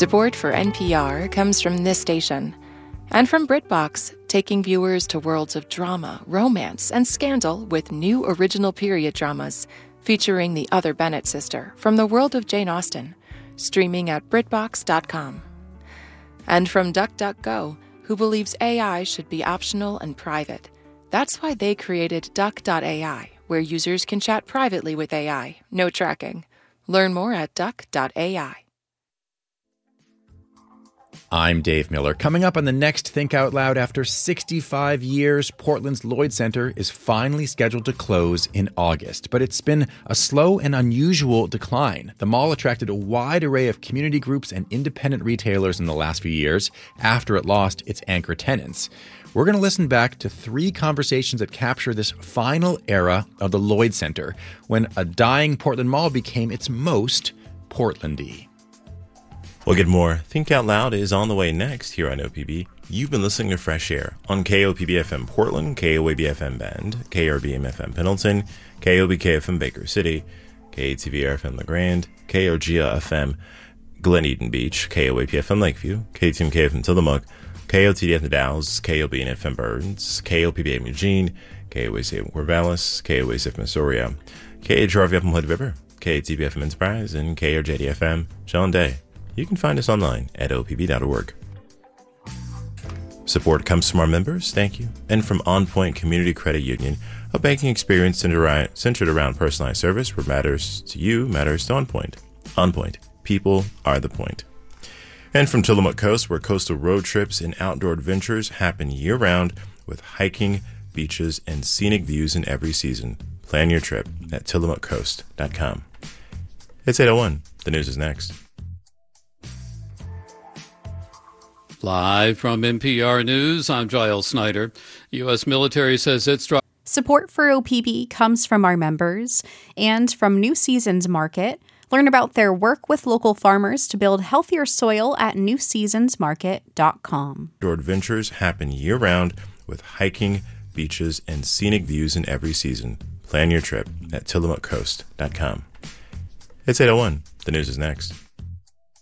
Support for NPR comes from this station and from BritBox, taking viewers to worlds of drama, romance, and scandal with new original period dramas featuring the other Bennett sister from the world of Jane Austen, streaming at BritBox.com. And from DuckDuckGo, who believes AI should be optional and private. That's why they created Duck.ai, where users can chat privately with AI, no tracking. Learn more at Duck.ai. I'm Dave Miller. Coming up on the next Think Out Loud, after 65 years, Portland's Lloyd Center is finally scheduled to close in August. But it's been a slow and unusual decline. The mall attracted a wide array of community groups and independent retailers in the last few years after it lost its anchor tenants. We're going to listen back to 3 conversations that capture this final era of the Lloyd Center, when a dying Portland mall became its most Portlandy. We'll get more. Think Out Loud is on the way next here on OPB. You've been listening to Fresh Air on KOPB-FM Portland, KOAB-FM Bend, KRBM-FM Pendleton, KOBK-FM Baker City, KATV-FM La Grande, KOGA-FM Glen Eden Beach, KOAP-FM Lakeview, KTMK-FM Tillamook, KOTD-FM Dalles, KOB-FM Burns, KOPB-FM Eugene, KOAC-FM Corvallis, KOAC-FM Astoria, KHRV-FM Hood River, KTV-FM Enterprise, and KRJD-FM John Day. You can find us online at opb.org. Support comes from our members, thank you, and from On Point Community Credit Union, a banking experience centered around personalized service where matters to you matters to On Point. On Point, people are the point. And from Tillamook Coast, where coastal road trips and outdoor adventures happen year-round with hiking, beaches, and scenic views in every season. Plan your trip at tillamookcoast.com. It's 8:01. The news is next. Live from NPR News, I'm Giles Snyder. U.S. military says it's... Support for OPB comes from our members and from New Seasons Market. Learn about their work with local farmers to build healthier soil at newseasonsmarket.com. Outdoor adventures happen year-round with hiking, beaches, and scenic views in every season. Plan your trip at tillamookcoast.com. It's 8:01. The news is next.